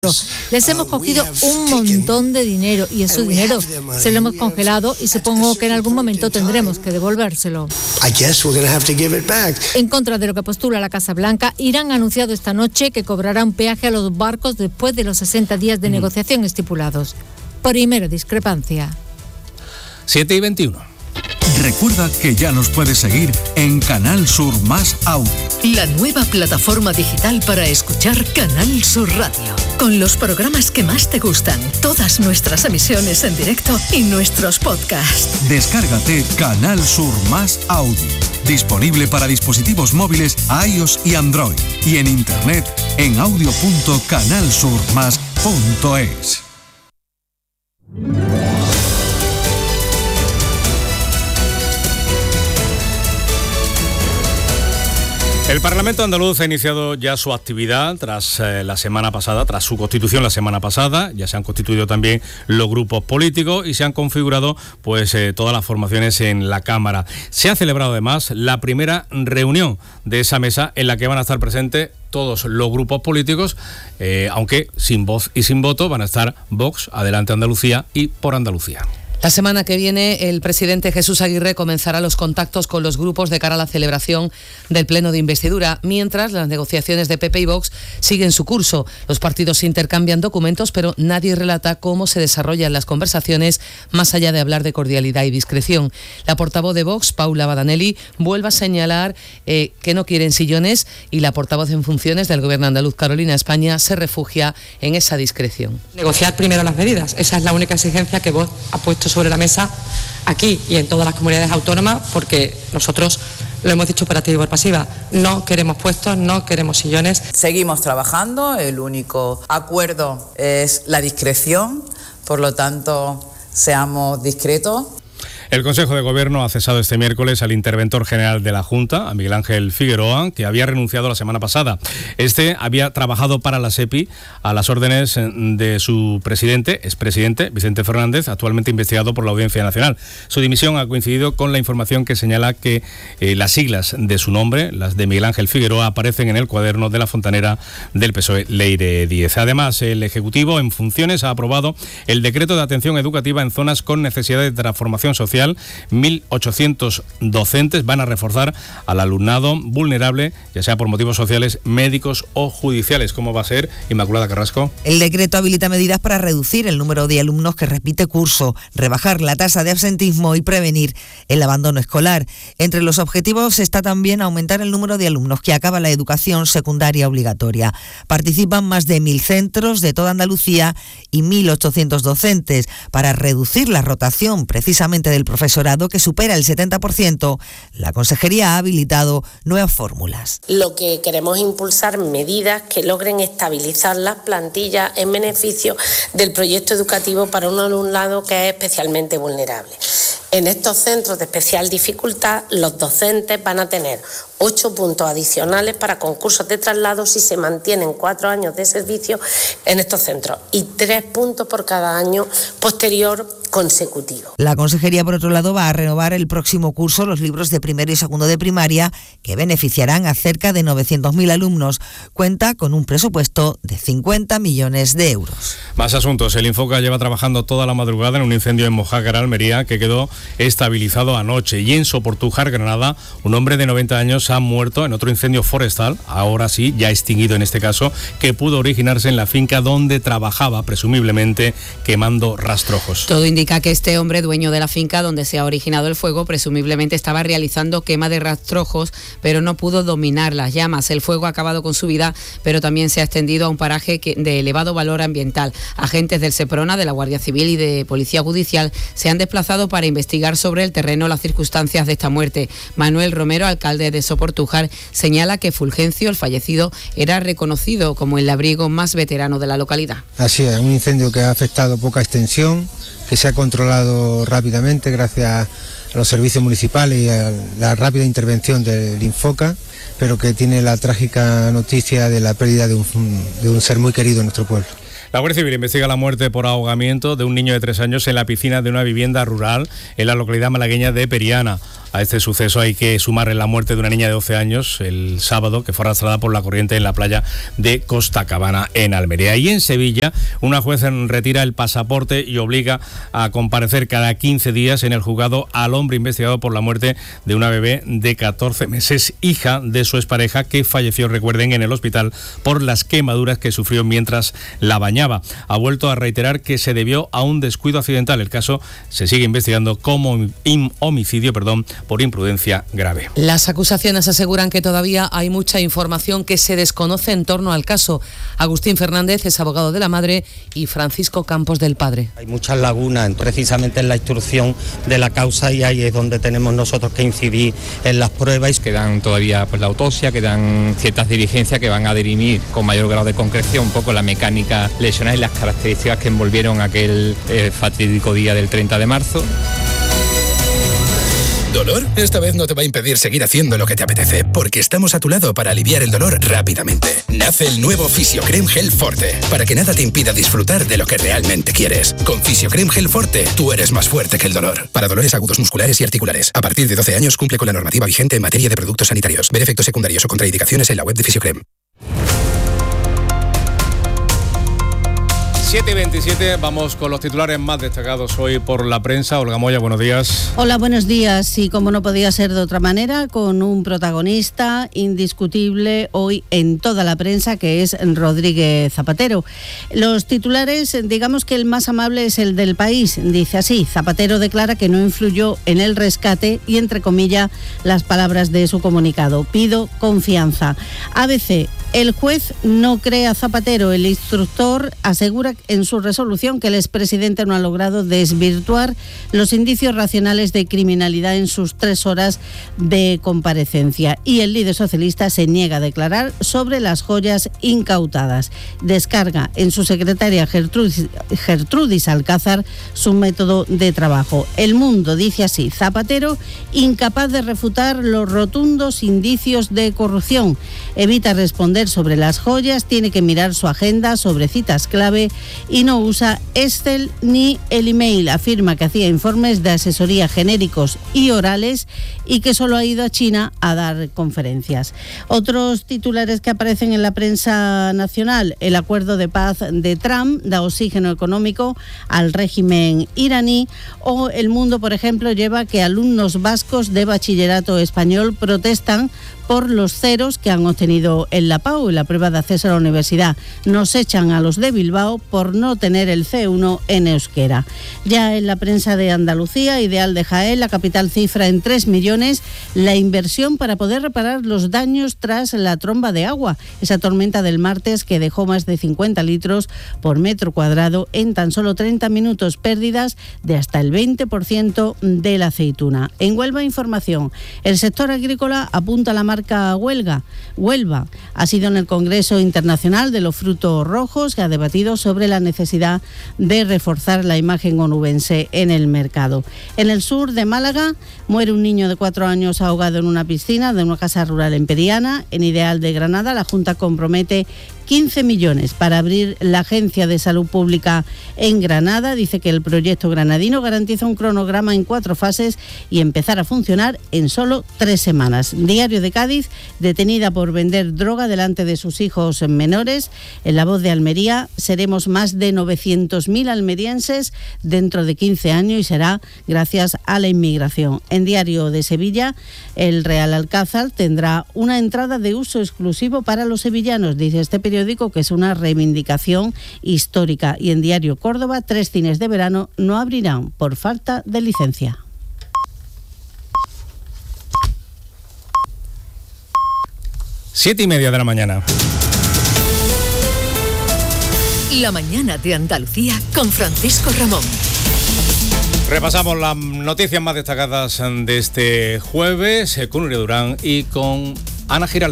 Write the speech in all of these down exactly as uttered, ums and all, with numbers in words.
Les hemos cogido un montón de dinero y ese dinero se lo hemos congelado y supongo que en algún momento tendremos que devolvérselo. En contra de lo que postula la Casa Blanca, Irán ha anunciado esta noche que cobrará un peaje a los barcos después de los sesenta días de mm. negociación estipulados. Primera discrepancia. siete y veintiuno. Recuerda que ya nos puedes seguir en Canal Sur Más Audio. La nueva plataforma digital para escuchar Canal Sur Radio. Con los programas que más te gustan, todas nuestras emisiones en directo y nuestros podcasts. Descárgate Canal Sur Más Audio. Disponible para dispositivos móviles iOS y Android. Y en internet en audio punto canal sur más punto es. El Parlamento andaluz ha iniciado ya su actividad tras eh, la semana pasada, tras su constitución la semana pasada. Ya se han constituido también los grupos políticos y se han configurado pues eh, todas las formaciones en la Cámara. Se ha celebrado además la primera reunión de esa mesa en la que van a estar presentes todos los grupos políticos, eh, aunque sin voz y sin voto. Van a estar Vox, Adelante Andalucía y Por Andalucía. La semana que viene, el presidente Jesús Aguirre comenzará los contactos con los grupos de cara a la celebración del pleno de investidura, mientras las negociaciones de P P y Vox siguen su curso. Los partidos intercambian documentos, pero nadie relata cómo se desarrollan las conversaciones, más allá de hablar de cordialidad y discreción. La portavoz de Vox, Paula Badanelli, vuelve a señalar eh, que no quieren sillones, y la portavoz en funciones del gobierno andaluz, Carolina España, se refugia en esa discreción. Negociar primero las medidas, esa es la única exigencia que Vox ha puesto sobre la mesa aquí y en todas las comunidades autónomas, porque nosotros lo hemos dicho por activa y por pasiva, no queremos puestos, no queremos sillones. Seguimos trabajando, el único acuerdo es la discreción, por lo tanto, seamos discretos. El Consejo de Gobierno ha cesado este miércoles al interventor general de la Junta, a Miguel Ángel Figueroa, que había renunciado la semana pasada. Este había trabajado para la SEPI a las órdenes de su presidente, expresidente Vicente Fernández, actualmente investigado por la Audiencia Nacional. Su dimisión ha coincidido con la información que señala que eh, las siglas de su nombre, las de Miguel Ángel Figueroa, aparecen en el cuaderno de la fontanera del P S O E, Leire Díez. Además, el Ejecutivo en funciones ha aprobado el decreto de atención educativa en zonas con necesidades de transformación social. mil ochocientos docentes van a reforzar al alumnado vulnerable, ya sea por motivos sociales, médicos o judiciales. ¿Cómo va a ser, Inmaculada Carrasco? El decreto habilita medidas para reducir el número de alumnos que repite curso, rebajar la tasa de absentismo y prevenir el abandono escolar. Entre los objetivos está también aumentar el número de alumnos que acaban la educación secundaria obligatoria. Participan más de mil centros de toda Andalucía y mil ochocientos docentes para reducir la rotación precisamente del profesorado, que supera el setenta por ciento, la Consejería ha habilitado nuevas fórmulas. Lo que queremos es impulsar medidas que logren estabilizar las plantillas en beneficio del proyecto educativo para un alumnado que es especialmente vulnerable. En estos centros de especial dificultad, los docentes van a tener ocho puntos adicionales para concursos de traslado si se mantienen cuatro años de servicio en estos centros y tres puntos por cada año posterior consecutivo. La Consejería, por otro lado, va a renovar el próximo curso los libros de primero y segundo de primaria, que beneficiarán a cerca de novecientos mil alumnos. Cuenta con un presupuesto de cincuenta millones de euros. Más asuntos. El Infoca lleva trabajando toda la madrugada en un incendio en Mojácar, Almería, que quedó estabilizado anoche. Y en Soportújar, Granada, un hombre de noventa años ha muerto en otro incendio forestal, ahora sí, ya extinguido en este caso, que pudo originarse en la finca donde trabajaba, presumiblemente quemando rastrojos. Todo indica que este hombre, dueño de la finca donde se ha originado el fuego, presumiblemente estaba realizando quema de rastrojos, pero no pudo dominar las llamas. El fuego ha acabado con su vida, pero también se ha extendido a un paraje que, de elevado valor ambiental. Agentes del Seprona, de la Guardia Civil y de Policía Judicial se han desplazado para investigar sobre el terreno las circunstancias de esta muerte. Manuel Romero, alcalde de Soportújar, señala que Fulgencio, el fallecido, era reconocido como el labriego más veterano de la localidad. Así es, un incendio que ha afectado poca extensión, que se ha controlado rápidamente gracias a los servicios municipales y a la rápida intervención del Infoca, pero que tiene la trágica noticia de la pérdida de un, de un ser muy querido en nuestro pueblo. La Guardia Civil investiga la muerte por ahogamiento de un niño de tres años en la piscina de una vivienda rural en la localidad malagueña de Periana. A este suceso hay que sumarle la muerte de una niña de doce años el sábado, que fue arrastrada por la corriente en la playa de Costa Cabana, en Almería. Y en Sevilla, una juez retira el pasaporte y obliga a comparecer cada quince días en el juzgado al hombre investigado por la muerte de una bebé de catorce meses, hija de su expareja, que falleció, recuerden, en el hospital por las quemaduras que sufrió mientras la bañaba. Ha vuelto a reiterar que se debió a un descuido accidental. El caso se sigue investigando como homicidio, perdón, por imprudencia grave. Las acusaciones aseguran que todavía hay mucha información que se desconoce en torno al caso. Agustín Fernández es abogado de la madre y Francisco Campos del padre. Hay muchas lagunas precisamente en la instrucción de la causa y ahí es donde tenemos nosotros que incidir en las pruebas. Quedan todavía pues, la autopsia, quedan ciertas diligencias que van a dirimir con mayor grado de concreción un poco la mecánica lesional y las características que envolvieron aquel eh, fatídico día del treinta de marzo. ¿Dolor? Esta vez no te va a impedir seguir haciendo lo que te apetece, porque estamos a tu lado para aliviar el dolor rápidamente. Nace el nuevo Fisiocrem Gel Forte, para que nada te impida disfrutar de lo que realmente quieres. Con Fisiocrem Gel Forte, tú eres más fuerte que el dolor. Para dolores agudos musculares y articulares. A partir de doce años cumple con la normativa vigente en materia de productos sanitarios. Ver efectos secundarios o contraindicaciones en la web de Fisiocrem. siete y veintisiete, vamos con los titulares más destacados hoy por la prensa. Olga Moya, buenos días. Hola, buenos días. Y como no podía ser de otra manera, con un protagonista indiscutible hoy en toda la prensa, que es Rodríguez Zapatero. Los titulares, digamos que el más amable es el del País. Dice así: Zapatero declara que no influyó en el rescate y, entre comillas, las palabras de su comunicado. Pido confianza. A B C: el juez no cree a Zapatero. El instructor asegura en su resolución que el expresidente no ha logrado desvirtuar los indicios racionales de criminalidad en sus tres horas de comparecencia. Y el líder socialista se niega a declarar sobre las joyas incautadas. Descarga en su secretaria Gertrudis, Gertrudis Alcázar su método de trabajo. El Mundo dice así: Zapatero incapaz de refutar los rotundos indicios de corrupción. Evita responder sobre las joyas, tiene que mirar su agenda sobre citas clave y no usa Excel ni el email. Afirma que hacía informes de asesoría genéricos y orales y que solo ha ido a China a dar conferencias. Otros titulares que aparecen en la prensa nacional: el acuerdo de paz de Trump da oxígeno económico al régimen iraní, o El Mundo, por ejemplo, lleva que alumnos vascos de bachillerato español protestan por los ceros que han obtenido en la P A U, en la prueba de acceso a la universidad. Nos echan a los de Bilbao por no tener el C uno en euskera. Ya en la prensa de Andalucía, Ideal de Jaén, la capital cifra en tres millones la inversión para poder reparar los daños tras la tromba de agua, esa tormenta del martes que dejó más de cincuenta litros por metro cuadrado en tan solo treinta minutos, pérdidas de hasta el veinte por ciento de la aceituna. En Huelva Información, el sector agrícola apunta a la marca Huelga. Huelva ha sido en el Congreso Internacional de los Frutos Rojos, que ha debatido sobre la necesidad de reforzar la imagen onubense en el mercado. En el sur de Málaga muere un niño de cuatro años ahogado en una piscina de una casa rural en Periana. En Ideal de Granada, la Junta compromete quince millones para abrir la Agencia de Salud Pública en Granada. Dice que el proyecto granadino garantiza un cronograma en cuatro fases y empezar a funcionar en solo tres semanas. Diario de Cádiz: detenida por vender droga delante de sus hijos menores. En La Voz de Almería: seremos más de novecientos mil almerienses dentro de quince años y será gracias a la inmigración. En Diario de Sevilla: el Real Alcázar tendrá una entrada de uso exclusivo para los sevillanos. Dice este periódico que es una reivindicación histórica. Y en Diario Córdoba: tres cines de verano no abrirán por falta de licencia. Siete y media de la mañana. La mañana de Andalucía con Francisco Ramón. Repasamos las noticias más destacadas de este jueves con Nuria Durán y con Ana Giraldez.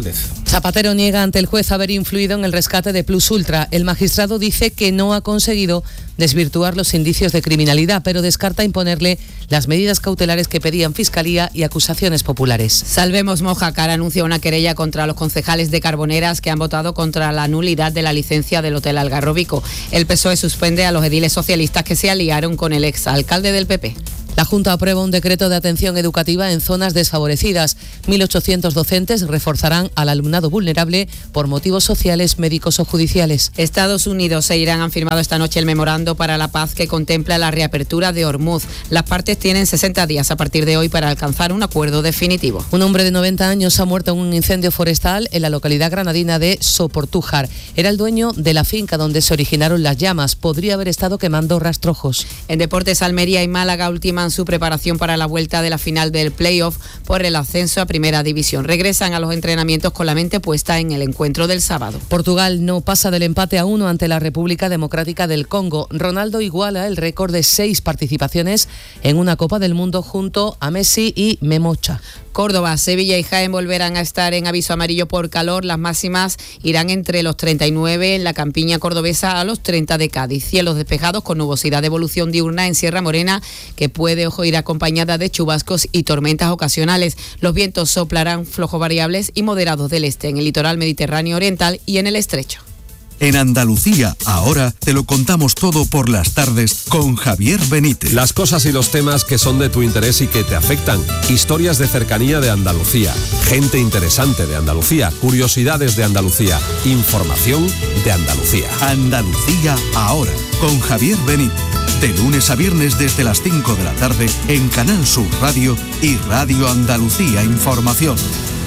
Zapatero niega ante el juez haber influido en el rescate de Plus Ultra. El magistrado dice que no ha conseguido desvirtuar los indicios de criminalidad, pero descarta imponerle las medidas cautelares que pedían Fiscalía y acusaciones populares. Salvemos Mojácar anuncia una querella contra los concejales de Carboneras que han votado contra la nulidad de la licencia del Hotel Algarrobico. El P S O E suspende a los ediles socialistas que se aliaron con el exalcalde del P P. La Junta aprueba un decreto de atención educativa en zonas desfavorecidas. mil ochocientos docentes reforzarán al alumnado vulnerable por motivos sociales, médicos o judiciales. Estados Unidos e Irán han firmado esta noche el memorando para la paz que contempla la reapertura de Hormuz. Las partes tienen sesenta días a partir de hoy para alcanzar un acuerdo definitivo. Un hombre de noventa años ha muerto en un incendio forestal en la localidad granadina de Soportújar. Era el dueño de la finca donde se originaron las llamas. Podría haber estado quemando rastrojos. En deportes, Almería y Málaga ultiman su preparación para la vuelta de la final del playoff por el ascenso a Primera División. Regresan a los entrenamientos con la mente puesta en el encuentro del sábado. Portugal no pasa del empate a uno ante la República Democrática del Congo. Ronaldo iguala el récord de seis participaciones en una Copa del Mundo junto a Messi y Memocha. Córdoba, Sevilla y Jaén volverán a estar en aviso amarillo por calor. Las máximas irán entre los treinta y nueve en la campiña cordobesa a los treinta de Cádiz. Cielos despejados con nubosidad de evolución diurna en Sierra Morena, que puede ojo ir acompañada de chubascos y tormentas ocasionales. Los vientos soplarán flojos variables y moderados del este en el litoral mediterráneo oriental y en el estrecho. En Andalucía, ahora te lo contamos todo por las tardes con Javier Benítez. Las cosas y los temas que son de tu interés y que te afectan. Historias de cercanía de Andalucía. Gente interesante de Andalucía. Curiosidades de Andalucía. Información de Andalucía. Andalucía, ahora, con Javier Benítez. De lunes a viernes desde las cinco de la tarde en Canal Sur Radio y Radio Andalucía Información.